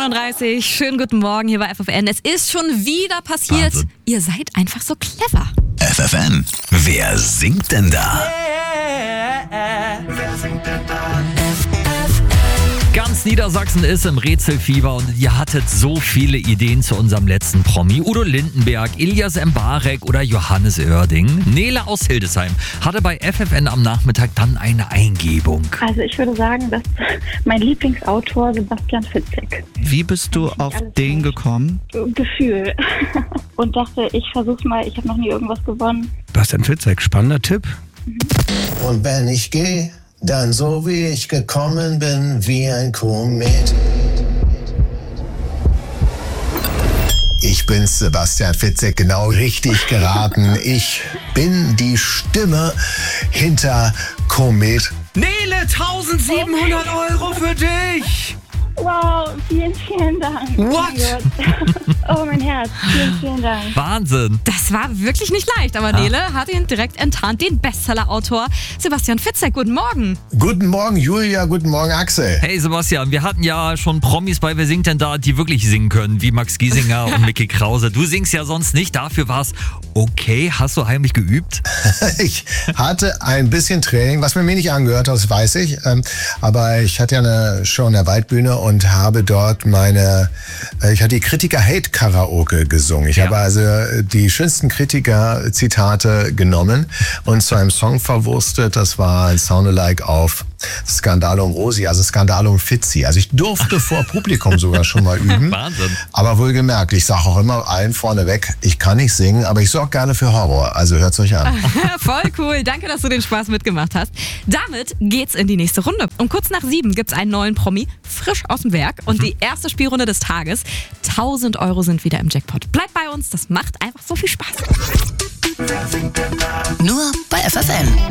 7:39 Uhr. Schönen guten Morgen hier bei FFN. Es ist schon wieder passiert. Wahnsinn. Ihr seid einfach so clever. FFN, wer singt denn da? Ganz Niedersachsen ist im Rätselfieber und ihr hattet so viele Ideen zu unserem letzten Promi. Udo Lindenberg, Ilyas Mbarek oder Johannes Oerding. Nele aus Hildesheim hatte bei FFN am Nachmittag dann eine Eingebung. Also ich würde sagen, dass mein Lieblingsautor Sebastian Fitzek. Wie bist du auf den gekommen? Gefühl. Und dachte, ich versuch's mal, ich habe noch nie irgendwas gewonnen. Bastian Fitzek, spannender Tipp. Und wenn ich gehe, dann so wie ich gekommen bin, wie ein Komet. Ich bin's, Sebastian Fitzek, genau richtig geraten. Ich bin die Stimme hinter Komet. Nele, 1700 Euro für dich! Wow, vielen, vielen Dank. What? Oh mein Herz, vielen, vielen Dank. Wahnsinn. Das war wirklich nicht leicht, aber Nele hat ihn direkt enttarnt, den Bestseller-Autor Sebastian Fitzek. Guten Morgen. Guten Morgen, Julia, guten Morgen, Axel. Hey Sebastian, wir hatten ja schon Promis bei Wer singt denn da, die wirklich singen können, wie Max Giesinger und Micky Krause. Du singst ja sonst nicht, dafür war's okay. Hast du heimlich geübt? Ich hatte ein bisschen Training, was mir nicht angehört hat, das weiß ich. Aber ich hatte ja eine Show in der Waldbühne und habe dort ich hatte die Kritiker-Hate-Karaoke gesungen. Ich habe also die schönsten Kritiker-Zitate genommen und zu einem Song verwurstet. Das war ein Soundalike auf Skandalum Rosi, also Skandalum Fitzi. Also ich durfte vor Publikum sogar schon mal üben. Wahnsinn. Aber wohlgemerkt, ich sage auch immer allen vorneweg, ich kann nicht singen, aber ich sorge gerne für Horror. Also hört's euch an. Voll cool. Danke, dass du den Spaß mitgemacht hast. Damit geht's in die nächste Runde. Um kurz nach 7 gibt's einen neuen Promi, frisch aus dem Werk. Und die erste Spielrunde des Tages. 1000 Euro sind wieder im Jackpot. Bleibt bei uns, das macht einfach so viel Spaß. Nur bei FFN.